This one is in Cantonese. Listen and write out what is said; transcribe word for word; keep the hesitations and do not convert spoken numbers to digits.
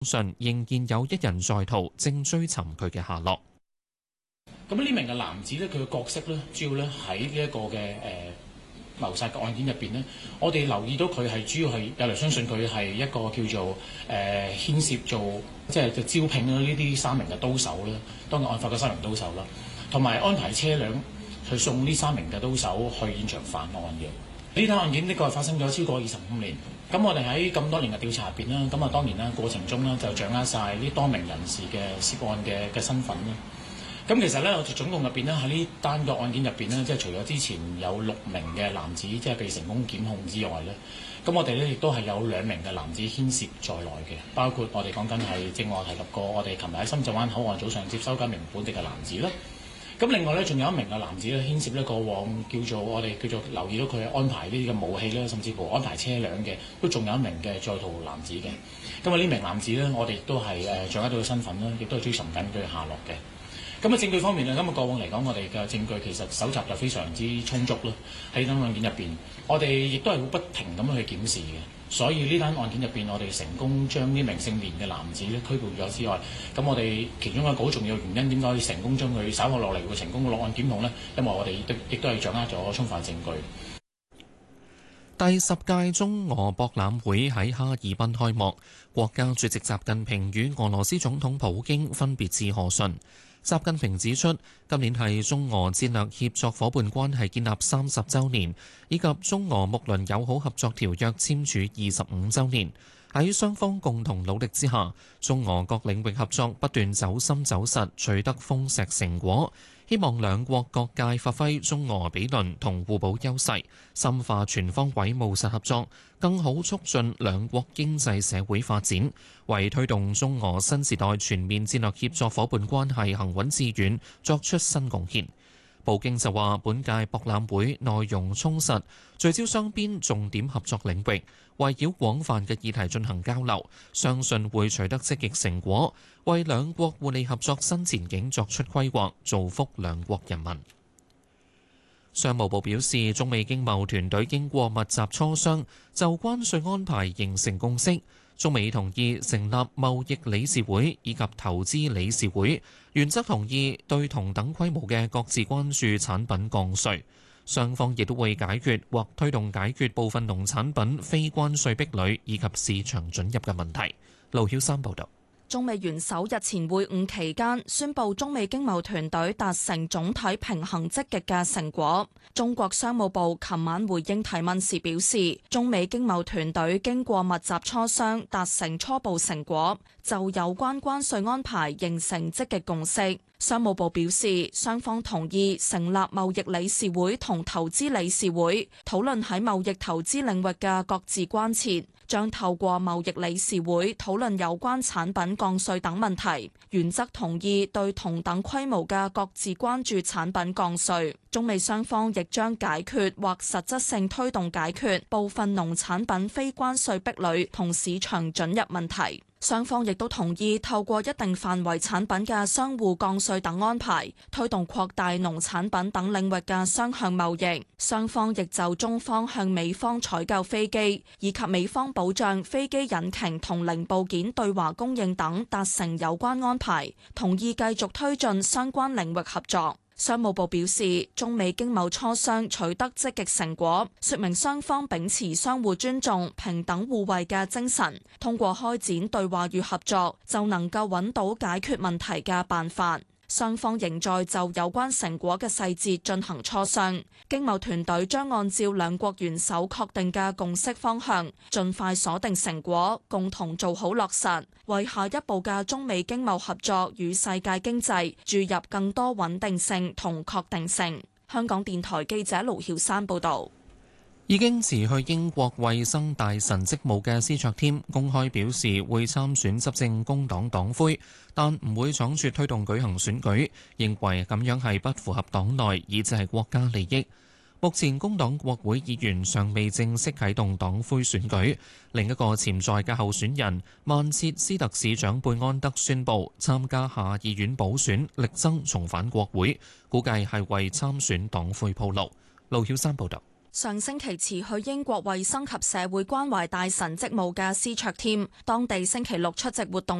信仍然有一人在逃，正追尋佢嘅下落。 咁呢名嘅男子咧，佢嘅角色咧，主要咧喺呢一個嘅誒、呃、謀殺嘅案件入邊咧，我哋留意到佢係主要係有嚟相信佢係一個叫做誒、呃、牽涉做即係就招聘啦呢啲三名嘅刀手啦，當日案發嘅三名刀手啦，同埋安排車輛去送呢三名嘅刀手去現場犯案嘅。呢單案件呢個係發生咗超過二十五年，咁我哋喺咁多年嘅調查入邊啦，咁啊當然啦過程中咧就掌握晒呢多名人士嘅涉案嘅嘅身份啦。咁其實咧，我哋總共入邊咧喺呢單個案件入邊咧，即係除咗之前有六名嘅男子即係被成功檢控之外咧，咁我哋咧亦都係有兩名嘅男子牽涉在內嘅，包括我哋講緊係正話提及過，我哋琴日喺深圳灣口岸早上接收緊一名本地嘅男子啦。咁另外咧，仲有一名嘅男子咧牽涉咧過往叫做我哋叫做留意到佢安排呢啲嘅武器啦，甚至乎安排車輛嘅，都仲有一名嘅在逃男子嘅。咁啊呢名男子咧，我哋亦都係誒掌握到佢身份啦，亦都係追尋緊佢嘅下落嘅。咁啊，證據方面咧，咁啊過往嚟講，我哋嘅證據其實搜集就非常之充足啦。喺單案件入邊，我哋亦都係會不停咁去檢視嘅。所以呢單案件入邊，我哋成功將呢名姓連嘅男子咧拘捕咗之外，咁我哋其中一個好重要嘅原因，點解可以成功將佢稍後落嚟會成功落案檢控呢？因為我哋亦都亦都係掌握咗充分證據。 第十屆中俄博覽會喺哈爾濱開幕，國家主席習近平與俄羅斯總統普京分別致賀信。習近平指出，今年係中俄戰略協作伙伴關係建立三十週年，以及中俄睦鄰友好合作條約簽署二十五週年。喺雙方共同努力之下，中俄各領域合作不斷走深走實，取得豐碩成果。希望兩國各界發揮中俄比鄰同互補優勢，深化全方位務實合作，更好促進兩國經濟社會發展，為推動中俄新時代全面戰略協作伙伴關係行穩致遠作出新貢獻。普京就話：本屆博覽會內容充實，聚焦雙邊重點合作領域，圍繞廣泛嘅議題進行交流，相信會取得積極成果，為兩國互利合作新前景作出規劃，造福兩國人民。商務部表示，中美經貿團隊經過密集磋商，就關稅安排形成共識。中美同意成立貿易理事會以及投資理事會，原則同意對同等規模嘅各自關注產品降稅。雙方亦都會解決或推動解決部分農產品非關稅壁壘以及市場准入嘅問題。盧曉山報導。 中美元首日前會晤期間宣布，中美經貿團隊達成總體平衡積極嘅成果。中國商務部琴晚回應提問時表示，中美經貿團隊經過密集磋商，達成初步成果，就有關關稅安排形成積極共識。商務部表示，雙方同意成立貿易理事會同投資理事會，討論喺貿易投資領域嘅各自關切，將透過貿易理事會討論有關產品降稅等問題，原則同意對同等規模嘅各自關注產品降稅。中美雙方亦將解決或實質性推動解決部分農產品非關稅壁壘同市場准入問題。雙方亦都同意透過一定範圍產品嘅相互降稅等安排，推動擴大農產品等領域嘅雙向貿易。雙方亦就中方向美方採購飛機，以及美方保障飛機引擎同零部件對華供應等達成有關安排，同意繼續推進相關領域合作。商務部表示，中美經貿磋商取得積極成果，說明雙方秉持相互尊重、平等互惠嘅精神，通過開展對話與合作，就能夠揾到解決問題嘅辦法。雙方仍在就有關成果嘅細節進行磋商，經貿團隊將按照兩國元首確定嘅共識方向，盡快鎖定成果，共同做好落實，為下一步嘅中美經貿合作與世界經濟注入更多穩定性同確定性。香港電台記者盧曉山報導。 已經辭去英國衛生大臣職務嘅斯卓添公開表示會參選執政工黨黨魁，但唔會倉促推動舉行選舉，認為咁樣係不符合黨內以至係國家利益。目前工黨國會議員尚未正式啟動黨魁選舉，另一個潛在嘅候選人曼徹斯特市長貝安德宣布參加下議院補選，力爭重返國會，估計係為參選黨魁鋪路。盧曉山報導。 上星期辭去英國衛生及社會關懷大臣職務嘅斯卓添，當地星期六出席活動